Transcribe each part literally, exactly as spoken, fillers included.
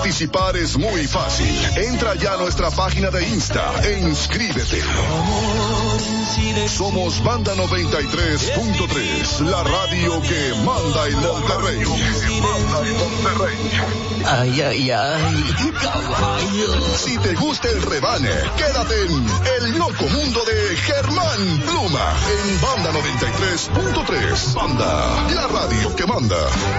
Participar es muy fácil. Entra ya a nuestra página de Insta e inscríbete. Somos Banda noventa y tres punto tres, la radio que manda en Monterrey. Manda en Monterrey. Ay, ay, ay, caballo. Si te gusta el rebane, quédate en El Loco Mundo de Germán Pluma en Banda noventa y tres punto tres. Banda, la radio que manda.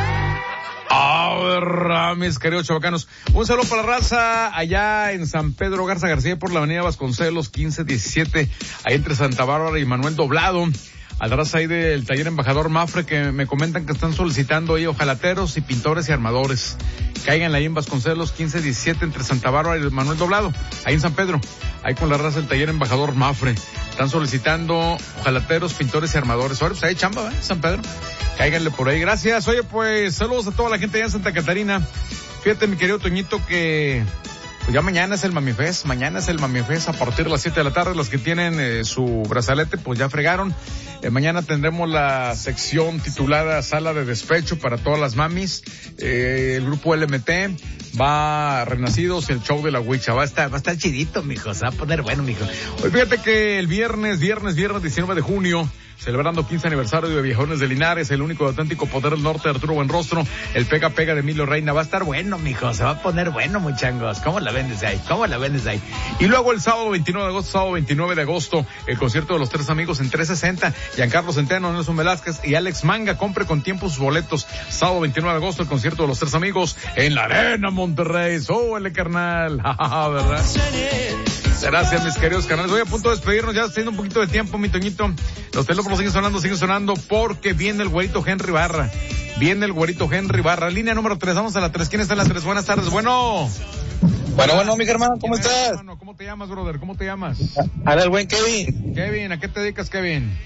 A ver, mis queridos chavacanos, un saludo para la raza allá en San Pedro Garza García por la avenida Vasconcelos quince diecisiete, ahí entre Santa Bárbara y Manuel Doblado. A la raza ahí del taller Embajador Mafre, que me comentan que están solicitando ahí hojalateros y pintores y armadores. Caigan ahí en Vasconcelos quince diecisiete entre Santa Bárbara y Manuel Doblado, ahí en San Pedro, ahí con la raza del taller Embajador Mafre. Están solicitando hojalateros, pintores y armadores. Ahora pues ahí chamba, ¿eh? San Pedro. Cáiganle por ahí. Gracias. Oye, pues saludos a toda la gente allá en Santa Catarina. Fíjate, mi querido Toñito, que pues ya mañana es el Mamifest. Mañana es el Mamifest a partir de las siete de la tarde. Los que tienen eh, su brazalete, pues ya fregaron. Eh, mañana tendremos la sección titulada Sala de Despecho para todas las mamis. Eh, el grupo L M T va a Renacidos, el show de la Huicha. Va a estar, va a estar chidito, mijo. Se va a poner bueno, mijo. Hoy fíjate que el viernes, viernes, viernes diecinueve de junio, celebrando quince aniversario de Viejones de Linares, el único auténtico poder del norte de Arturo Buenrostro, el pega pega de Emilio Reina. Va a estar bueno, mijo, se va a poner bueno, muchangos. ¿Cómo la vendes ahí? ¿Cómo la vendes ahí? Y luego el sábado veintinueve de agosto, sábado veintinueve de agosto, el concierto de los tres amigos en trescientos sesenta, Giancarlo Centeno, Nelson Velázquez y Alex Manga. Compre con tiempo sus boletos. Sábado veintinueve de agosto, el concierto de los tres amigos en la Arena Monterrey. ¡Súbele, carnal! ¿Verdad? Gracias, mis queridos canales. Voy a punto de despedirnos, ya teniendo un poquito de tiempo, mi Toñito. Los teléfonos siguen sonando, siguen sonando, porque viene el güerito Henry Barra. Viene el güerito Henry Barra. Línea número tres, vamos a la tres. ¿Quién está en la tres? Buenas tardes. Bueno. Bueno, bueno, mi hermano, ¿cómo estás? Hermano, ¿cómo te llamas, brother? ¿Cómo te llamas? Ahora el buen Kevin. Kevin, ¿a qué te dedicas, Kevin?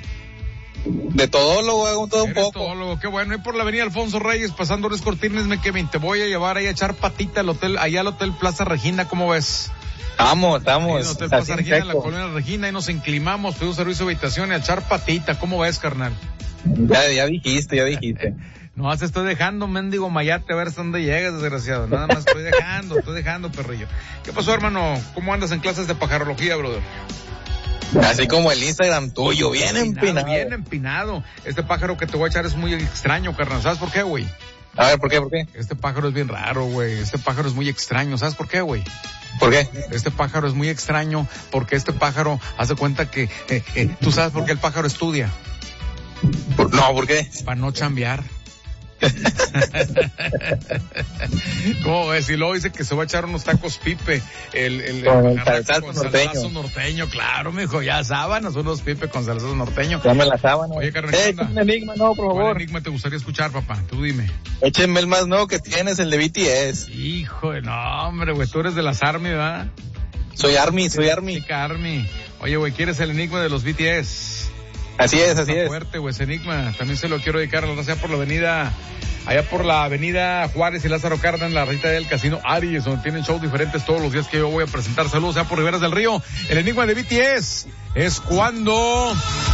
De todólogo, hago todo un poco. Todólogo, qué bueno. Y por la avenida Alfonso Reyes, pasando Luis Cortines, me Kevin, te voy a llevar ahí a echar patita al hotel, allá al hotel Plaza Regina, ¿cómo ves? Estamos, estamos. En el hotel Plaza Regina, en la colonia Regina, y nos inclinamos, pedimos servicio de habitación y a echar patita, ¿cómo ves, carnal? Ya, ya dijiste, ya dijiste. No, se estoy dejando, mendigo mayate, a ver hasta dónde llegas, desgraciado. Nada más estoy dejando, estoy dejando, perrillo. ¿Qué pasó, hermano? ¿Cómo andas en clases de pajarología, brother? Así como el Instagram tuyo, bien empinado. Bien empinado. Este pájaro que te voy a echar es muy extraño, carnal. ¿Sabes por qué, güey? A ver, ¿por qué, por qué? Este pájaro es bien raro, güey. Este pájaro es muy extraño. ¿Sabes por qué, güey? ¿Por qué? Este pájaro es muy extraño porque este pájaro hace cuenta que... Eh, eh, ¿tú sabes por qué el pájaro estudia? Por, no, ¿por qué? Para no chambear. ¿Cómo ves? Y luego dice que se va a echar unos tacos pipe, el, el, con el, el salsazo norteño. Salsazo norteño, claro, mijo, ya sábanas, unos pipe con salsazo norteño. Dame la sábana. Oye, carnal, eh, un enigma, no, por favor. ¿Cuál enigma te gustaría escuchar, papá? Tú dime. Échenme el más nuevo que tienes, el de B T S. Hijo de, no, hombre, güey, tú eres de las Army, ¿verdad? Soy Army, soy Army. Chica Army. Oye, güey, ¿quieres el enigma de los B T S? Así es, así Está es. Fuerte, güey, ese enigma. También se lo quiero dedicar a la raza por la avenida, allá por la avenida Juárez y Lázaro Cárdenas, la rita del Casino Aries, donde tienen shows diferentes todos los días que yo voy a presentar. Saludos, sea por Riberas del Río. El enigma de B T S es cuando...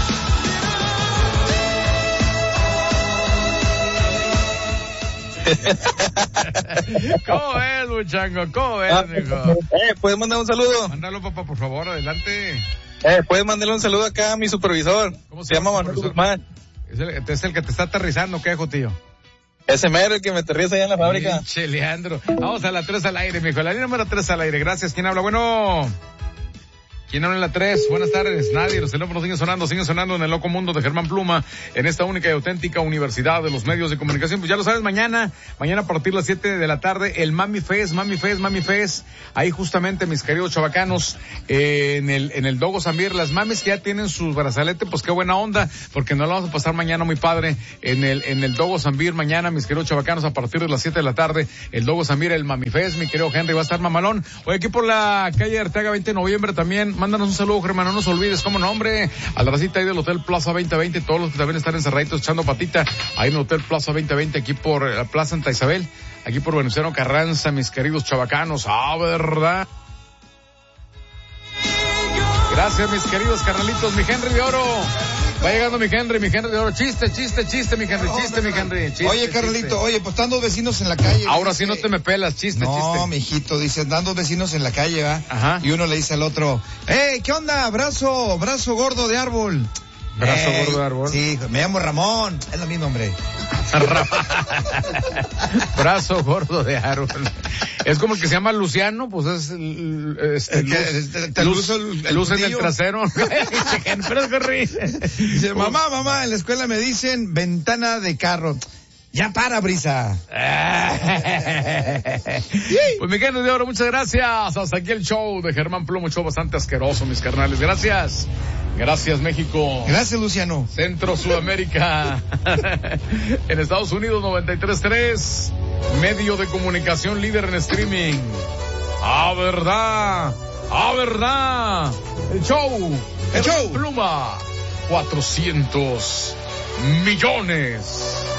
¿Cómo ves, muchango? ¿Cómo ves, hijo? Eh, ¿puedes mandar un saludo? Mándalo, papá, por favor, adelante. Eh, ¿puedes mandarle un saludo acá a mi supervisor? ¿Cómo se, se llama Manuel Guzmán. ¿Es el, ¿Es el que te está aterrizando, qué, tío? Ese mero, el que me aterriza allá en la fábrica. Che, Leandro. Vamos a la tres al aire, mijo. La línea número tres al aire. Gracias. ¿Quién habla? Bueno... ¿Quién habla en la tres? Buenas tardes. Nadie. Los teléfonos siguen sonando, siguen sonando en el loco mundo de Germán Pluma, en esta única y auténtica universidad de los medios de comunicación. Pues ya lo sabes, mañana, mañana a partir de las siete de la tarde, el Mami Fest, Mami Fest, Mami Fest. Ahí justamente, mis queridos chavacanos, eh, en el, en el Dogo Zambier, las mamis que ya tienen sus brazaletes, pues qué buena onda, porque nos la vamos a pasar mañana muy padre en el, en el Dogo Zambier mañana, mis queridos chavacanos, a partir de las siete de la tarde, el Dogo Zambier, el Mami Fest, mi querido Henry, va a estar mamalón. Hoy aquí por la calle Arteaga veinte de noviembre también, mándanos un saludo, Germán, no nos olvides, cómo no, hombre, a la racita ahí del Hotel Plaza veinte veinte, todos los que también están encerraditos echando patita, ahí en el Hotel Plaza veinte veinte, aquí por la Plaza Santa Isabel, aquí por Venustiano Carranza, mis queridos chavacanos, ah, ¿verdad? Gracias, mis queridos carnalitos, mi Henry de Oro. Va llegando mi Henry, mi Henry de oro. Chiste, chiste, chiste, mi Henry, chiste, mi Henry. Chiste, oye, Carlito, chiste. oye, pues están dos vecinos en la calle. Ahora dice, sí no te me pelas, chiste, no, chiste. No, mijito, dice, están dos vecinos en la calle, ¿va? Ajá. Y uno le dice al otro, ¡eh, qué onda, brazo, brazo gordo de árbol! Brazo Ey, gordo de árbol. Sí, me llamo Ramón, es lo mismo, hombre. Brazo gordo de árbol. Es como el que se llama Luciano, pues es este, El que- luz, este, te luz, luce el- el luz en el fundillo. trasero. Pero es que ríe. Dice, mamá, mamá, en la escuela me dicen ventana de carro. Ya para, Brisa. Pues mi Henry de oro, muchas gracias. Hasta aquí el show de Germán Plomo, show bastante asqueroso, mis carnales. Gracias. Gracias, México. Gracias, Luciano. Centro Sudamérica. En Estados Unidos, noventa y tres punto tres. Medio de comunicación líder en streaming. ¡Ah, verdad! ¡Ah, verdad! El show. El show. Pluma. cuatrocientos millones.